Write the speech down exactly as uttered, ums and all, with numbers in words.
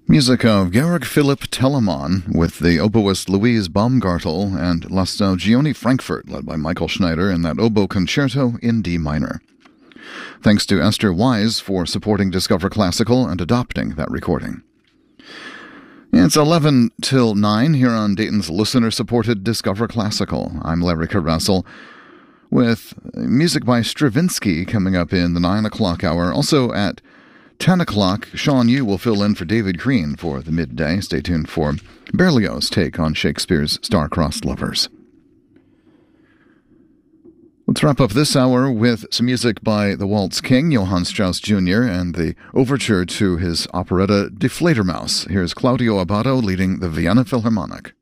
Music of Georg Philipp Telemann with the oboist Louise Baumgartel and La Stagione Frankfurt, led by Michael Schneider in that oboe concerto in D minor. Thanks to Esther Wise for supporting Discover Classical and adopting that recording. It's eleven till nine here on Dayton's listener-supported Discover Classical. I'm Larry Caressel, with music by Stravinsky coming up in the nine o'clock hour. Also at ten o'clock, Sean Yu will fill in for David Green for the midday. Stay tuned for Berlioz' take on Shakespeare's star-crossed lovers. Let's wrap up this hour with some music by the Waltz King, Johann Strauss Junior, and the overture to his operetta Die Fledermaus. Here's Claudio Abbado leading the Vienna Philharmonic.